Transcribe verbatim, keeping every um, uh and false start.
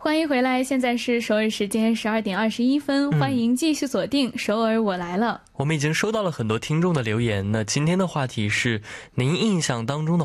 欢迎回来，现在是首尔时间十二点二十一分，欢迎继续锁定首尔我来了。 我们已经收到了很多听众的留言，那今天的话题是您印象当中的